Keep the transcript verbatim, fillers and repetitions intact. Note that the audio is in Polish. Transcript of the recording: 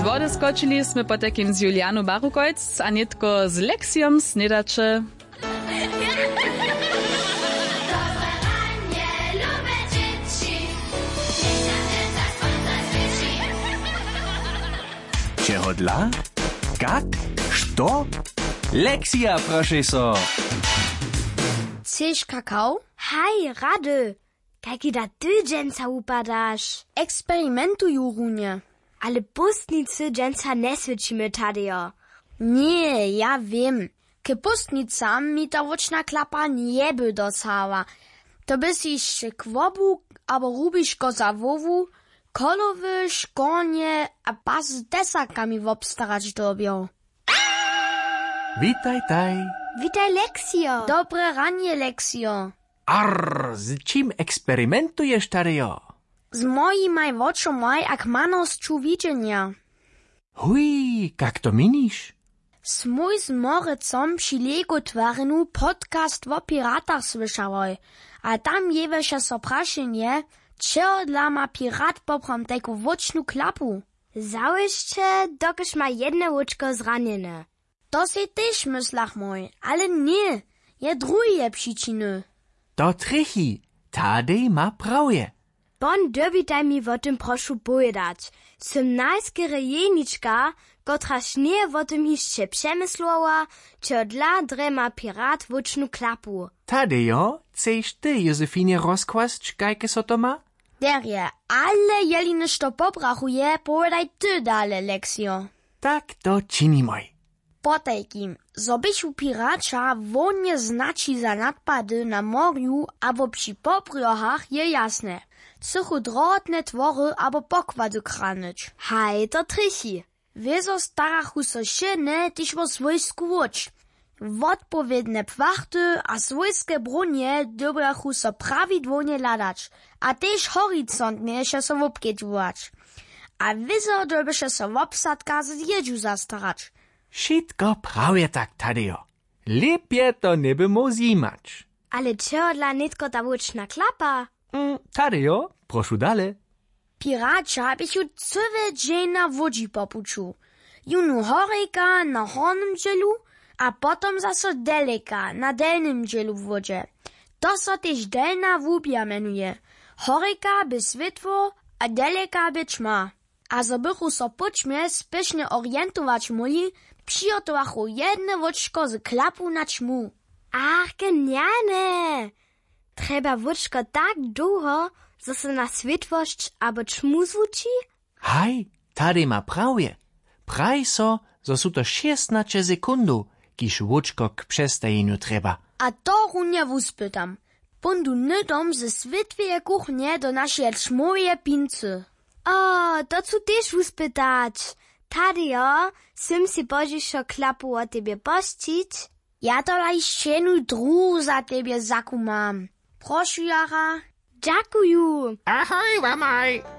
wody skočili sme potekin z Julianu Barukojc a netko z lekcijom snedače. Čeho dla? Kak? Što? Lekcija, proszę so. Chceš kakao? Hej, Rady. Kaki da ty dżęca upadasz? Eksperimentuju, Runie. Ale pustnicy dżęca nie swycimy tadio. Nie, ja wiem. Ke pustnicam mi ta woczna klapa nie by dosała. To byś jeszcze kwobu, albo rubisz go za wowu, kolowy, szkonie, a pas z desakami wobstarać dobią. Witaj, taj. Witaj, Leksio. Dobre ranie, Leksio. Arr, z czym eksperymentujesz, tadio? Z mojej oczomaj ak manosću widzenia. Hui, kak to minisz? S mój z Morecom przy Lego twarinu podcast o piratach słyszałoj, a tam jeweše so prašenje, čeho dla ma pirat poprom teku wočnu klapu. Załyszcze, dokiż ma jedne łuczko zranione. To si tyś myslach mój, ale nie, je drugie przyczyny. To trichi, tadej ma prawie. Bon derbitaj mi o tym proszu pojedać. Sym najskere jeniczka, kotraż nie o tym jeszcze przemyslowa, czy dla drema pirat wocznu klapu. Tadejo, chcesz ty, Józefinie, rozkłast, kajke so to ma? Derje, ale jeli nešto pobrachuje, povedaj ty dale, Leksio. Tak to činimoj. Potajkim, zobyś u piracza wonie znaczy za nadpady na morju albo przy popriochach je jasne. Cychu drotne twory albo pokłady kranyć. Hej, to trichi. Wieso starachu so szyny, tyś wo swojsku wódź. Wodpowiedne płachty a swojskie bronie dobrachu so prawidłownie ladać, a też horyzont miesza so wopkiedźować. A wieso dobysze so wopsadka z jedziu zastarać. Wszystko prawie tak, Tadejo. Lepiej to nie bymo zimać. Ale czego dla nitko ta woczna klapa? Mm, Tadejo, proszę dalej. Piracza bych ju całe dzień na wodzi popuczu. Junu horyka na hornym dzielu, a potom zaso deleka na delnym dzielu w wodzie. To so też delna wubia menuje. Horyka by światło, a deleka by ćma. A zo bychu so poćmie spiesznie orientować moi, przygotowachu jedne woczko z klapu na ćmu. Ach, genialne! Trzeba woczko tak długo, że se na światłość albo ćmu zvuči? Hej, Tadej ma prawie. Praj so, zo su to šestnaście sekundu, kiż woczko k przestajeniu trzeba. A to runie wuspytam. Pundu nydom ze światłej kuchnie do naszej ćmowej pincy. O, to chcę też uspytać. Tadio, sym si bożiszo klapu o tebie pościć? Ja to laj ścienu dru za tebie zakumam. Proszę, Jara. Dziękuję. Ahoj, wamaj.